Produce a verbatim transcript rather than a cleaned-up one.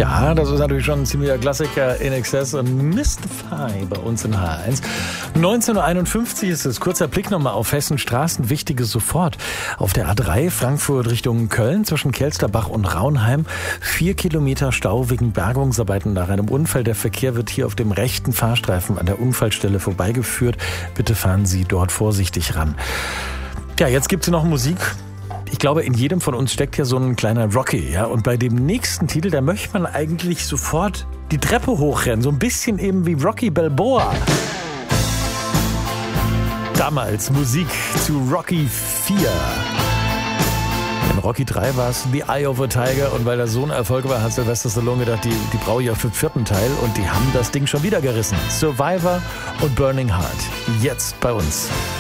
Ja, das ist natürlich schon ein ziemlicher Klassiker. In Excess und Mystify bei uns in H eins. neunzehn Uhr einundfünfzig ist es. Kurzer Blick nochmal auf Hessen Straßen. Wichtiges sofort. Auf der A drei Frankfurt Richtung Köln zwischen Kelsterbach und Raunheim. Vier Kilometer Stau wegen Bergungsarbeiten nach einem Unfall. Der Verkehr wird hier auf dem rechten Fahrstreifen an der Unfallstelle vorbeigeführt. Bitte fahren Sie dort vorsichtig ran. Ja, jetzt gibt's noch Musik. Ich glaube, in jedem von uns steckt ja so ein kleiner Rocky, ja. Und bei dem nächsten Titel, da möchte man eigentlich sofort die Treppe hochrennen. So ein bisschen eben wie Rocky Balboa. Damals Musik zu Rocky vier. In Rocky drei war es The Eye of a Tiger. Und weil das so ein Erfolg war, hat Sylvester Stallone gedacht, die, die brauche ich auch für den vierten Teil. Und die haben das Ding schon wieder gerissen. Survivor und Burning Heart. Jetzt bei uns.